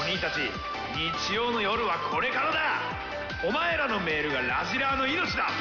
兄たち、日曜の夜はこれからだ。お前らのメールがラジラーの命だ。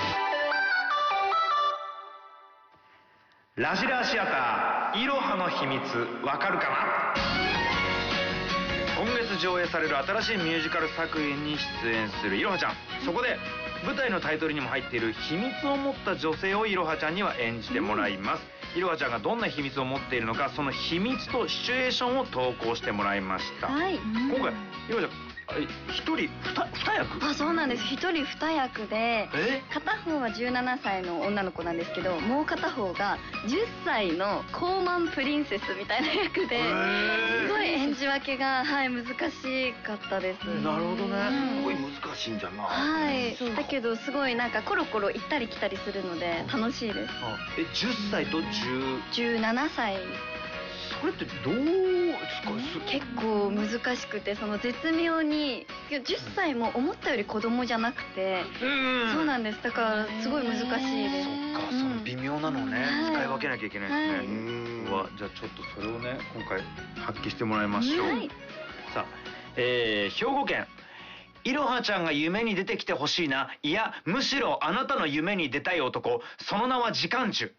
ラジラーシアターいろはの秘密、わかるかな。今月上映される新しいミュージカル作品に出演するいろはちゃん。そこで舞台のタイトルにも入っている秘密を持った女性をいろはちゃんには演じてもらいます。いろはちゃんがどんな秘密を持っているのか、その秘密とシチュエーションを投稿してもらいました。 はい。 今回いろはちゃん一人二役。 あ、そうなんです。一人二役で、片方は17歳の女の子なんですけど、もう片方が10歳の高慢プリンセスみたいな役で、すごい演じ分けが、はい、難しかったです。 なるほどね。 すごい難しいんじゃな。 はい。だけどすごいなんかコロコロ行ったり来たりするので楽しいです。 10歳と 17歳。 それってどうですか？ 結構難しくて、その絶妙に10歳も思ったより子供じゃなくて、そうなんです。だからすごい難しいです。 そっか、その微妙なのをね、使い分けなきゃいけないですね。じゃあちょっとそれをね、今回発揮してもらいましょう。さあ、兵庫県。いろはちゃんが夢に出てきてほしいな、いやむしろあなたの夢に出たい男、その名は時間中。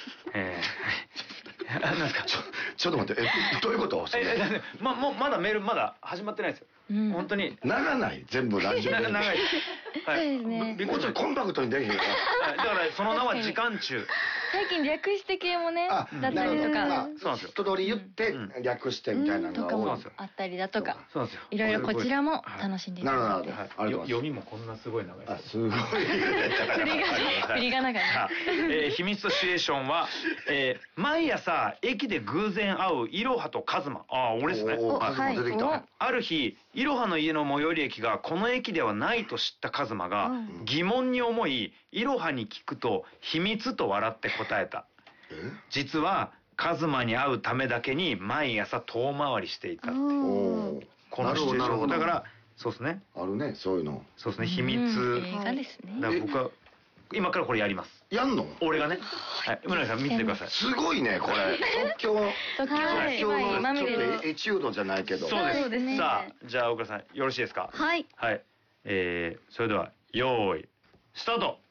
なんですか？ ちょっと待って、どういうこと？ まだメールまだ始まってないですよ。本当に長ない、全部ラジオで長い。 そうですね。 もうちょっとコンパクトにできへんか。 だからその名は時間中。 最近略して系もね、だったりとか、 そうなんですよ。 一通り言って略してみたいなのが多い。 あったりだとか、 そうなんですよ。 いろいろこちらも楽しんでいただいて。 読みもこんなすごい長いです。 すごい。 振りが長い。 秘密とシチュエーションは、毎朝駅で偶然会ういろはとカズマ。俺ですね。 出てきた。 ある日いろはの家の最寄り駅がこの駅ではないと知ったカズマが疑問に思い、いろはに聞くと秘密と笑って答えた。実はカズマに会うためだけに毎朝遠回りしていた。このシチュエーションだから、そうですね。 あるね、そういうの。 そうですね、秘密。 映画ですね。 だから僕は今からこれやります。 やんの？ 俺がね。村井さん見ててください。 すごいね、これ。即興のちょっとエチュードじゃないけど。 そうです。さあ、じゃあ大倉さんよろしいですか？ はい。 はい。それでは用意スタート。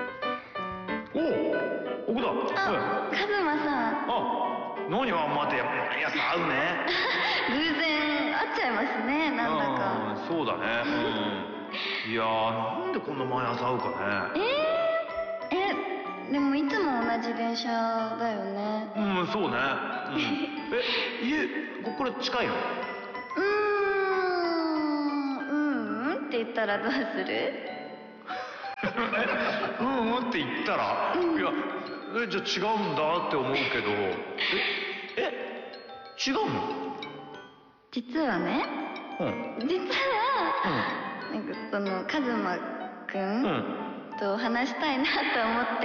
お、奥田。 カズマさん。 何は待て、毎朝会うね。 偶然会っちゃいますね、なんだか。 そうだね。いやー、なんでこんな毎朝会うかね。 でもいつも同じ電車だよね。 そうね。家ここから近いの？ って言ったらどうする？ って言ったら、いや、じゃあ違うんだって思うけど、違うの？ 実はね、実は、なんかそのカズマくんと話したいなと思って、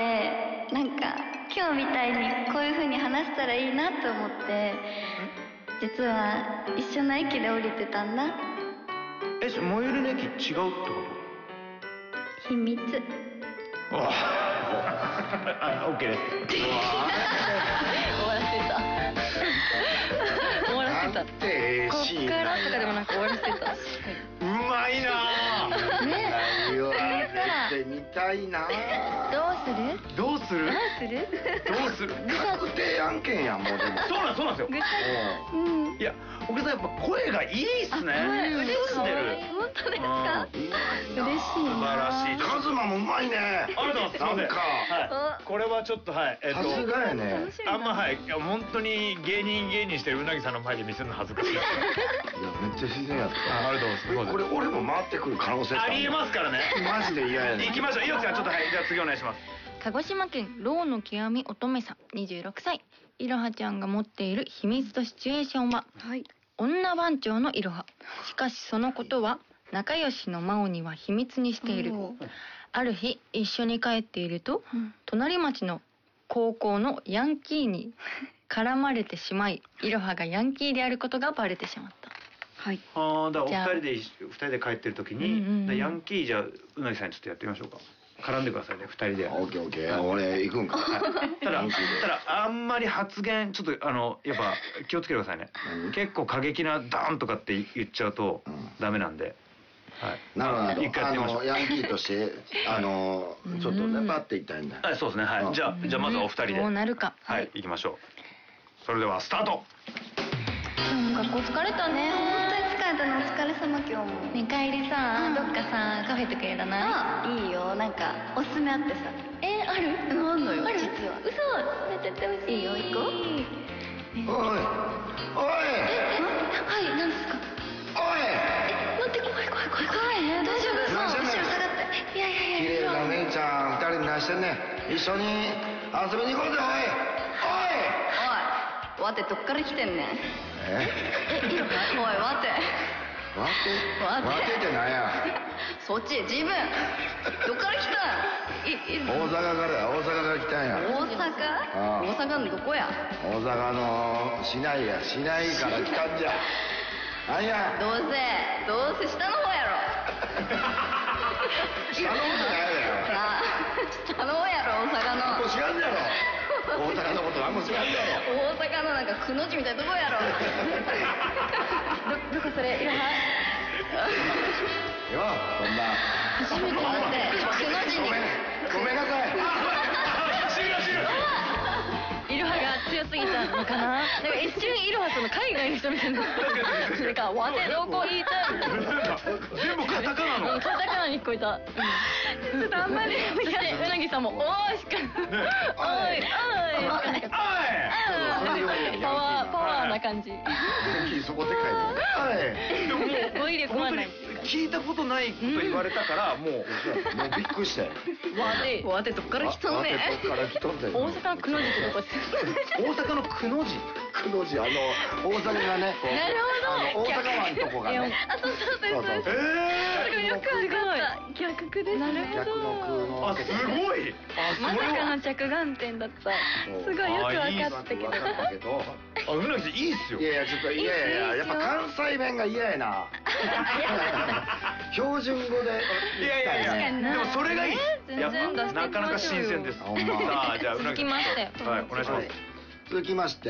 なんか今日みたいにこういう風に話したらいいなと思って、実は一緒の駅で降りてたんだ。 最寄りの駅違うってこと？ 秘密。 オッケーです。 終わらせた。 なんてこっからとかでもなく終わらせた。 うまいなぁ。 ね。言われてみたいな。 どうする？ 確定案件やん、もうでも。 そうなんですよ。いや、奥田さんやっぱ声がいいっすね。 本当ですか？嬉しい。 素晴らしい。 カズマもうまいね。 ありがとうございます。 なんかこれはちょっとさすがやね。 本当に芸人してるうなぎさんの前で見せるの恥ずかしい。 いや、めっちゃ自然やった。 ありがとうございます。 これ俺も回ってくる可能性ありえますからね。 マジで嫌やね。 行きましょう。猪木さんちょっとじゃあ次お願いします。 鹿児島県老の極み乙女さん26歳。いろはちゃんが持っている秘密とシチュエーションは、女番長のいろは。しかしそのことは仲良しの真央には秘密にしている。ある日一緒に帰っていると、隣町の高校のヤンキーに絡まれてしまい、いろはがヤンキーであることがバレてしまった。 だからお二人で帰ってる時にヤンキー、じゃあうなぎさんにちょっとやってみましょうか。 絡んでくださいね、2人で。 オッケーオッケー、俺行くんか。 ただあんまり発言ちょっとやっぱ気をつけてくださいね。結構過激なダーンとかって言っちゃうとダメなんで。 なるほど。 一回やってみましょう。 ヤンキーとしてちょっとねパッていったいんだ。 そうですね。はい。じゃあまずはお二人で。 どうなるか。 はい、行きましょう。それではスタート。 学校疲れたね。 本当に疲れたの。お疲れ様今日も。 ね、帰りさ、どっかさカフェとかやらない？ いいよ。なんかおすすめあってさ。 ある？ あんのよ。 ある？ 実は。 嘘。めっちゃやってほしい。 いいよ、行こう。 おいおい。 はい、なんですか。 おい。 待って、怖い。大丈夫？ 何してんねん。 後ろ下がって。いや。 綺麗な姉ちゃん2人で何してんねん。一緒に遊びに行こうぜ。 おい、わてどっから来てんねん。いいのか？おい、わてってなんや。 そっち自分どっから来たん？ 大阪から来たんや。 大阪のどこや？ 大阪の市内から来たんじゃ。なんや。 どうせ下の方やろ。 下の方じゃないだよ。 下の方やろ、大阪の。 知らんやろ。大阪のこと何も知らんやろ。 大阪のなんかくの字みたいなとこやろ。どこそれ？いらは？ よ、そんな。 初めて見てくの字に。 ごめんなさい。 イルハが強すぎたのかな。なんか一瞬イルハその海外の人みたいな。なんかわてどこいたみたいな。 全部カタカナの。 カタカナに聞こえた。ちょっとあんまり。うなぎさんもおーしか。おい。パワーな感じ。 そこでかい。 でももう語彙力はない。 聞いたことないこと言われたからもうびっくりして。 わてどっから来とんねん。 大阪のくの字ってどこですか？ 大阪のくの字。 大阪がね、大阪湾のとこがね。 そう。よくわかった。逆区です。なるほど。 すごい。 まさかの着眼点だった。すごいよくわかったけど。 うなぎさんいいっすよ。 いやちょっとやっぱ関西弁が嫌やな。標準語で。 いやでもそれがいい。やっぱなかなか新鮮です。さあじゃあうなぎさん。はい、お願いします。 続きまして、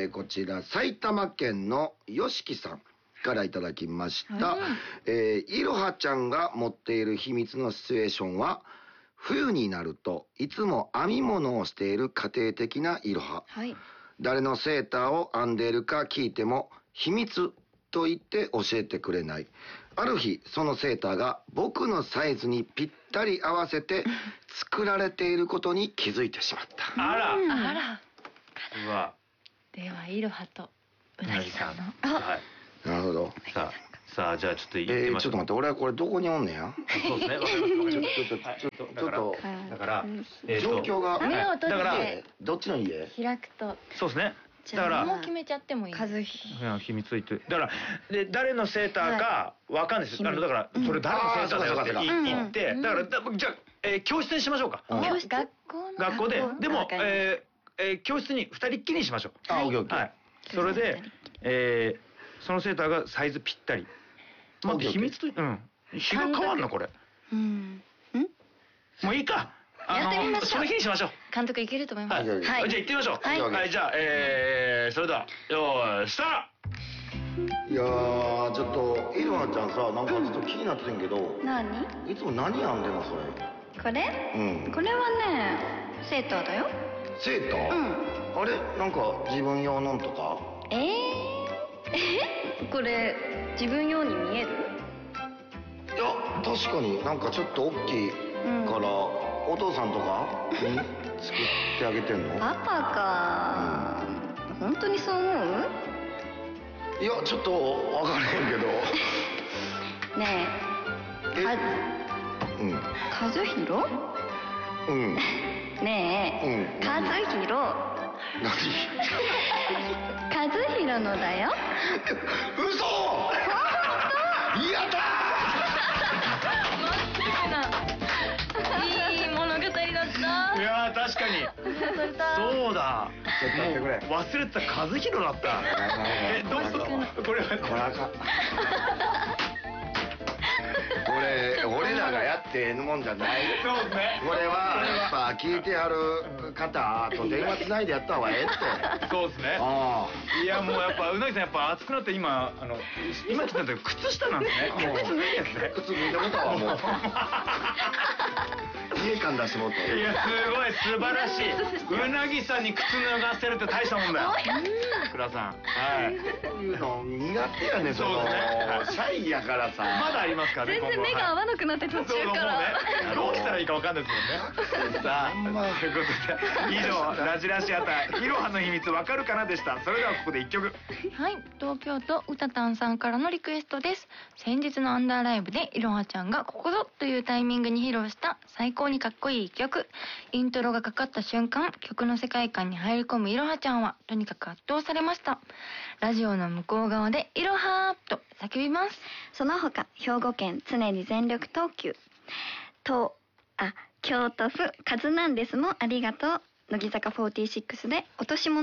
こちら埼玉県のよしきさんからいただきました。いろはちゃんが持っている秘密のシチュエーションは、冬になるといつも編み物をしている家庭的ないろは。誰のセーターを編んでいるか聞いても秘密と言って教えてくれない。ある日そのセーターが僕のサイズにぴったり合わせて作られていることに気づいてしまった。 あら。 ではイロハとうなぎさんの。 なるほど。 さあじゃあちょっと言ってみましょう。 ちょっと待って、俺はこれどこにおんねや。 そうですね。ちょっとだから状況が目を閉じてどっちの家開くと。 そうですね。だからもう決めちゃってもいい。 秘密言ってだから誰のセーターかわかんないです。だからそれ誰のセーターだよって言ってだからじゃあ教室にしましょうか。学校ででも教室に2人っきりにしましょう。はい。それでそのセーターがサイズぴったり。待って秘密と日が変わんのこれ。もういいか。その日にしましょう。 監督いけると思います。 じゃあ行ってみましょう。はいじゃあそれではよーいスタート。 いやーちょっといろはちゃんさなんかちょっと気になってんけど。 何？ いつも何編んでんのそれ。 これ？これはねセーターだよ。 セーター？あれなんか自分用のんとか？ これ自分用に見える？ いや確かになんかちょっと大きいからお父さんとかに作ってあげてんの？ パパか。本当にそう思う？ いやちょっと分からへんけど。 ねえ和弘？ねえ和弘。 何？ 和弘のだよ。 嘘！やったー！いい物語だった。 いや確かに。そうだ。もう忘れてた和弘だった。どうする？これは。 これあかん。これれ俺らがやってええもんじゃない。 そうですね。 これはやっぱ聞いてはる方と電話つないでやった方がええって。 そうですね。いやもうやっぱうなぎさんやっぱ暑くなって今今着てた時靴下なんですね。もう靴脱いですね。 靴脱いだことはもう家感出してもって。 いやすごい素晴らしい。うなぎさんに靴脱がせるって大したもんだよ。倉さん。はい。 こういうの苦手やね。 そうですね。 シャイやからさ。 まだありますからね。 全然目が合わなくなって途中から。 どうしたらいいかわかんないですもんね。さあ、ということで以上ラジラシアターいろはの秘密わかるかなでした。それではここで一曲。 はい、東京都うたたんさんからのリクエストです。先日のアンダーライブでいろはちゃんがここぞというタイミングに披露した最高にかっこいい曲。イントロがかかった瞬間、曲の世界観に入り込むいろはちゃんはとにかく圧倒されました。ラジオの向こう側でいろはーと叫びます。 その他兵庫県常に全力投球京都府カズナンデスもありがとう。乃木坂46で落とし物